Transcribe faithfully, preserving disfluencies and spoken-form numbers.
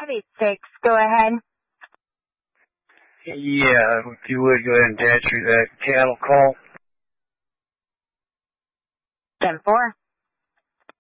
five eight six, go ahead. Yeah, if you would, go ahead and answer that cattle call. ten four.